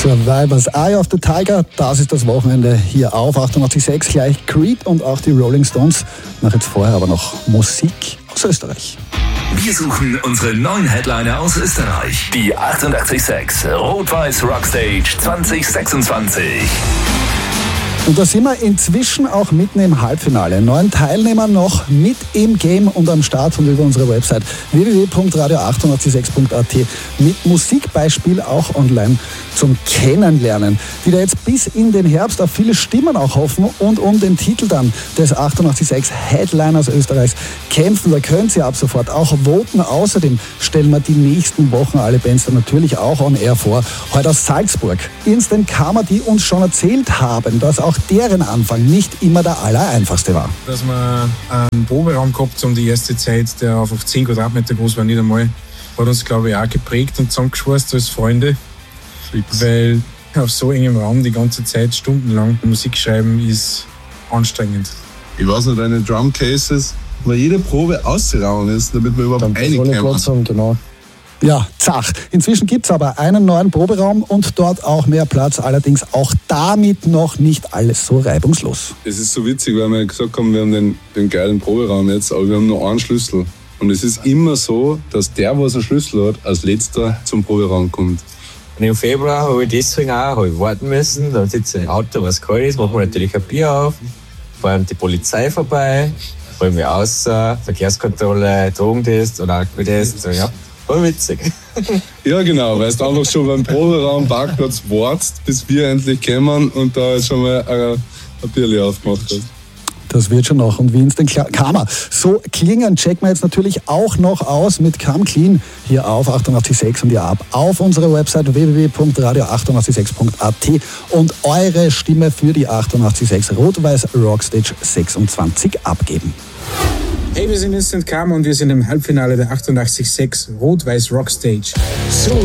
Survivors Eye of the Tiger, das ist das Wochenende hier auf 88.6, gleich Creed und auch die Rolling Stones. Nach jetzt vorher aber noch Musik aus Österreich. Wir suchen unsere neuen Headliner aus Österreich. Die 88.6 Rot-Weiß Rockstage 2026. Und da sind wir inzwischen auch mitten im Halbfinale. 9 Teilnehmer noch mit im Game und am Start und über unsere Website www.radio886.at mit Musikbeispiel auch online zum Kennenlernen, die da jetzt bis in den Herbst auf viele Stimmen auch hoffen und um den Titel dann des 88.6 Headliners Österreichs kämpfen. Da können Sie ab sofort auch voten. Außerdem stellen wir die nächsten Wochen alle Bands dann natürlich auch on air vor. Heute aus Salzburg. Instant Karma, die uns schon erzählt haben, dass auch deren Anfang nicht immer der allereinfachste war. Dass wir einen Proberaum gehabt haben, die erste Zeit, der einfach 10 Quadratmeter groß war, nicht einmal, hat uns, glaube ich, auch geprägt und zusammengeschweißt als Freunde. Fix. Weil auf so engem Raum die ganze Zeit stundenlang Musik schreiben ist anstrengend. Ich weiß noch, deine Drumcases, weil jede Probe auszuhauen ist, damit wir überhaupt reinkommen. Genau. Ja, zach. Inzwischen gibt's aber einen neuen Proberaum und dort auch mehr Platz. Allerdings auch damit noch nicht alles so reibungslos. Es ist so witzig, weil wir gesagt haben, wir haben den geilen Proberaum jetzt, aber wir haben nur einen Schlüssel. Und es ist immer so, dass der, was einen Schlüssel hat, als letzter zum Proberaum kommt. Und im Februar habe ich deswegen auch warten müssen. Da sitze ich im Auto, was kalt ist, machen wir natürlich ein Bier auf, fahren die Polizei vorbei, holen wir raus, Verkehrskontrolle, Drogentest oder Alkoholtest. So, ja. Voll witzig. Ja, genau, weil du einfach schon beim Proberaum Parkplatz wartest, bis wir endlich kommen und da jetzt schon mal ein Bierli aufgemacht hast. Das wird schon noch. Und wie Instant Karma so klingen, checken wir jetzt natürlich auch noch aus mit Come Clean hier auf 88.6 und ja ab auf unsere Website www.radio886.at und eure Stimme für die 88.6 Rot-Weiß Rockstage 26 abgeben. Hey, wir sind Instant Karma und wir sind im Halbfinale der 88.6 Rot-Weiß Rockstage. So